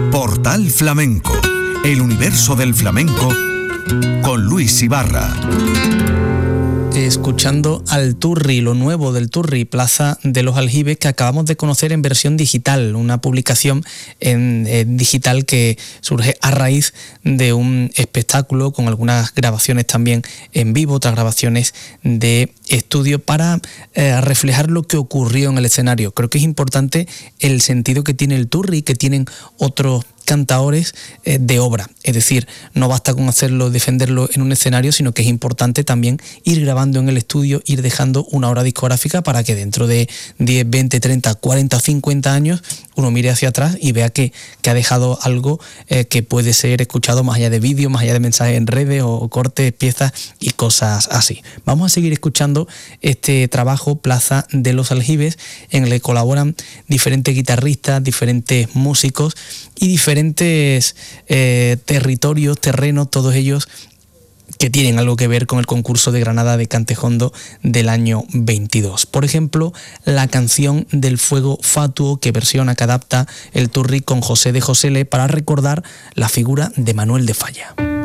Portal Flamenco, el universo del flamenco con Luis Ibarra. Escuchando al Turri, lo nuevo del Turri, Plaza de los Aljibes, que acabamos de conocer en versión digital, una publicación en digital que surge a raíz de un espectáculo con algunas grabaciones también en vivo, otras grabaciones de estudio para reflejar lo que ocurrió en el escenario. Creo que es importante el sentido que tiene el Turri, que tienen otros cantaores de obra, es decir, no basta con hacerlo, defenderlo en un escenario, sino que es importante también ir grabando en el estudio, ir dejando una obra discográfica para que dentro de 10, 20, 30, 40 o 50 años uno mire hacia atrás y vea que ha dejado algo que puede ser escuchado más allá de vídeos, más allá de mensajes en redes o cortes, piezas y cosas así. Vamos a seguir escuchando este trabajo, Plaza de los Aljibes, en el que colaboran diferentes guitarristas, diferentes músicos y diferentes territorios, terrenos, todos ellos que tienen algo que ver con el concurso de Granada de Cantejondo del año 22. Por ejemplo, la canción del Fuego Fatuo, que versiona, que adapta el Turri con José de Josele para recordar la figura de Manuel de Falla.